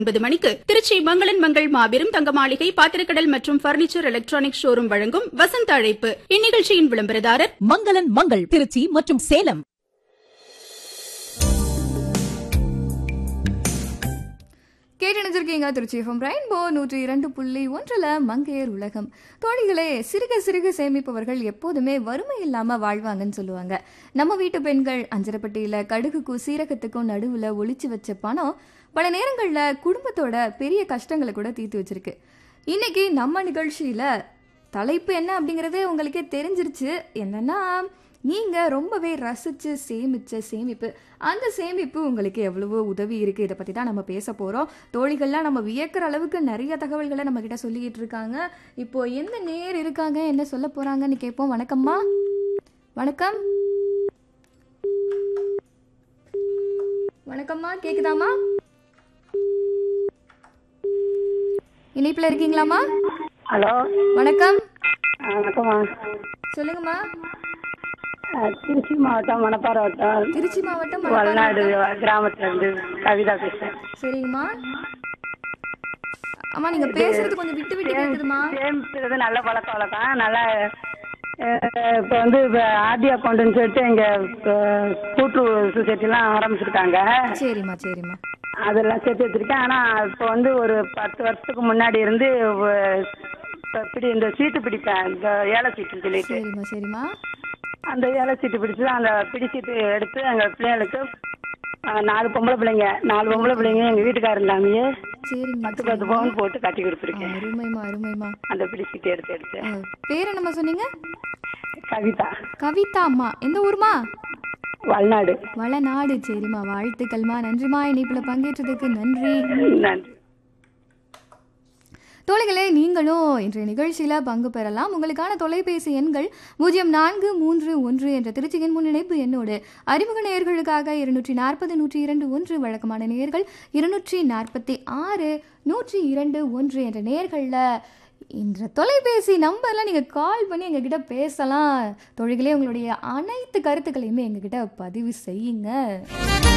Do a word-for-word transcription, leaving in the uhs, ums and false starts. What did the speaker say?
ஒன்பது மணிக்கு திருச்சி மங்களன் மங்கள் மாபெரும் தங்க மாளிகை பாத்திரக்கடல் மற்றும் பர்னிச்சர் எலக்ட்ரானிக் ஷோரூம் வழங்கும் வசந்த அழைப்பு. இந்நிகழ்ச்சியின் விளம்பரதாரர் மங்களன் மங்கள் திருச்சி மற்றும் சேலம். கேட்டணிஞ்சிருக்கீங்க திருச்சி எஃப்எம் ரெயின்போ நூற்றி இரண்டு புள்ளி ஒன்றில் மங்கையர் உலகம். தோழிகளே, சிறுக சிறுக சேமிப்பவர்கள் எப்போதுமே வறுமை இல்லாம வாழ்வாங்கன்னு சொல்லுவாங்க. நம்ம வீட்டு பெண்கள் அஞ்சரப்பட்டியில கடுகுக்கும் சீரகத்துக்கும் நடுவுல ஒளிச்சு வச்ச பணம் பல நேரங்கள்ல குடும்பத்தோட பெரிய கஷ்டங்களை கூட தீர்த்து வச்சிருக்கு. இன்னைக்கு நம்ம நிகழ்ச்சியில தலைப்பு என்ன அப்படிங்கறது உங்களுக்கே தெரிஞ்சிருச்சு. என்னன்னா, நீங்க ரொம்பவே ரசிச்சு சேமிச்ச சேமிப்பு, அந்த சேமிப்பு உங்களுக்கு எவ்வளவோ உதவி இருக்கு, இதை பத்தி தான் நம்ம பேச போறோம். தோழிகள்லாம் நம்ம வியக்கிற அளவுக்கு நிறைய தகவல்களை நம்ம கிட்ட சொல்லிக்கிட்டு இருக்காங்க. இப்போ எந்த நேர் இருக்காங்க, என்ன சொல்ல போறாங்கன்னு கேட்போம். வணக்கம்மா. வணக்கம். வணக்கம்மா, கேக்குதாமா? இணைப்புல இருக்கீங்களாமா? ஹலோ, வணக்கம். வணக்கம்மா. சொல்லுங்கம்மா. திருச்சி மாவட்டம் மணப்பாறை வட்டம் திருச்சி மாவட்டம் வல்நாடு கிராமத்துல இருந்து கவிதா பேசுறேன். சரிங்கம்மா. அம்மா, நீங்க பேசுறது கொஞ்சம் விட்டு விட்டு கேக்குதுமா. சேமிக்கிறது நல்ல பழக்க வழக்கம். நல்லா இப்போ வந்து ஆர்டி அக்கௌண்ட்னு சொல்லிட்டு எங்க கூட்டுறவு சொசைட்டிலாம் ஆரம்பிச்சிருக்காங்க. சரிம்மா சரிம்மா. அதெல்லாம் சேர்த்து வச்சிருக்கேன். ஆனா இப்போ வந்து ஒரு பத்து வருஷத்துக்கு முன்னாடி இருந்து இப்படி இந்த சீட்டு பிடிப்பேன், இந்த ஏழை சீட்டுன்னு சொல்லிட்டு. சரிம்மா சரிம்மா. அந்த ஏழை சீட்டு பிடிச்சி அந்த பிடிச்சீட்டு எடுத்து எங்கள் பிள்ளைங்களுக்கு, நாலு பொம்பளை பிள்ளைங்க நாலு பொம்பளை பிள்ளைங்க எங்கள் வீட்டுக்காரர் இல்லாமையே பத்து பத்து பவுன் போட்டு கட்டி கொடுத்துருக்கேன். அருமைமா அருமைமா. அந்த பிடிச்சீட்டு எடுத்து எடுத்து. பேர் என்னம்மா சொன்னீங்க? கவிதா. கவிதா அம்மா. எந்த ஊர்மா? வல்நாடு. வளநாடு. சரிம்மா, வாழ்த்துக்கள்மா. நன்றிமா, இணைப்புல பங்கேற்றதுக்கு நன்றி. நன்றி. தோழிகளே, நீங்களும் இன்றைய நிகழ்ச்சியில பங்கு பெறலாம். உங்களுக்கான தொலைபேசி எண்கள் பூஜ்ஜியம் நான்கு மூன்று ஒன்று என்ற திருச்சியின் முன்னிணைப்பு எண்ணோடு அறிமுக நேயர்களுக்காக இருநூற்றி நாற்பது நூற்றி இரண்டு ஒன்று, வழக்கமான நேயர்கள் இருநூற்றி நாற்பத்தி ஆறு நூற்றி இரண்டு ஒன்று என்ற நேயர்கள்ல இன்ற தொலைபேசி நம்பர்ல நீங்க கால் பண்ணி எங்ககிட்ட பேசலாம். தோழிகளே, உங்களுடைய அனைத்து கருத்துக்களையுமே எங்ககிட்ட பதிவு செய்யுங்க.